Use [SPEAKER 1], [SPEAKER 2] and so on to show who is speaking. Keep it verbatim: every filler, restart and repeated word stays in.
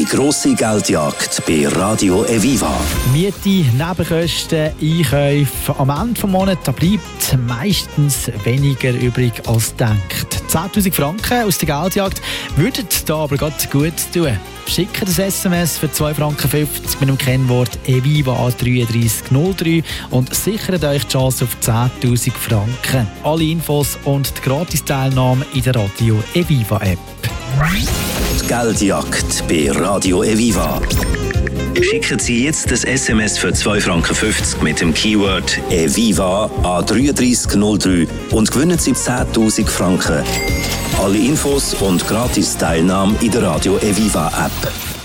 [SPEAKER 1] grosse Geldjagd bei Radio Eviva.
[SPEAKER 2] Miete, Nebenkosten, Einkäufe. Am Ende des Monats da bleibt meistens weniger übrig als gedacht. zehntausend Franken aus der Geldjagd würden da aber gerade gut tun. Schickt das S M S für zwei Franken fünfzig mit dem Kennwort Eviva an drei drei null drei und sichert euch die Chance auf zehntausend Franken. Alle Infos und die Gratis-Teilnahme in der Radio Eviva App.
[SPEAKER 1] Die Geldjagd bei Radio Eviva. Schicken Sie jetzt das S M S für zwei Franken fünfzig mit dem Keyword Eviva an drei drei null drei und gewinnen Sie zehntausend Franken. Alle Infos und Gratis-Teilnahme in der Radio Eviva App.